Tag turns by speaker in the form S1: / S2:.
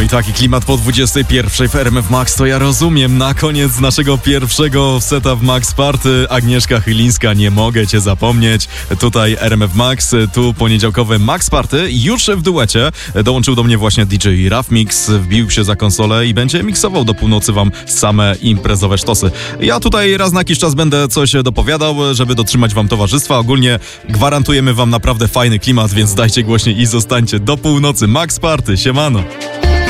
S1: i taki klimat po 21 w RMF Max, to ja rozumiem. Na koniec naszego pierwszego seta w Max Party Agnieszka Chylińska, nie mogę cię zapomnieć. Tutaj RMF Max, tu poniedziałkowe Max Party. Już w duecie dołączył do mnie właśnie DJ Raf Mix, wbił się za konsolę i będzie miksował do północy wam same imprezowe sztosy. Ja tutaj raz na jakiś czas będę coś dopowiadał, żeby dotrzymać wam towarzystwa. Ogólnie gwarantujemy wam naprawdę fajny klimat, więc dajcie głośniej i zostańcie do północy. Max Party, siemano.